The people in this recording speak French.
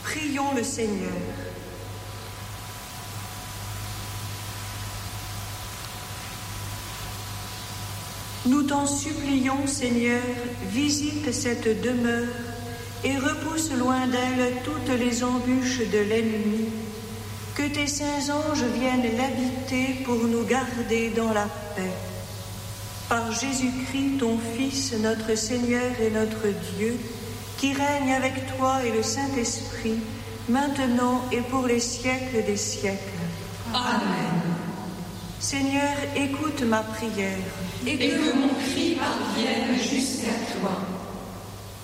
Prions le Seigneur. Nous t'en supplions, Seigneur, visite cette demeure et repousse loin d'elle toutes les embûches de l'ennemi. Que tes saints anges viennent l'habiter pour nous garder dans la paix. Par Jésus-Christ, ton Fils, notre Seigneur et notre Dieu, qui règne avec toi et le Saint-Esprit, maintenant et pour les siècles des siècles. Amen. Seigneur, écoute ma prière. Et que mon cri parvienne jusqu'à toi.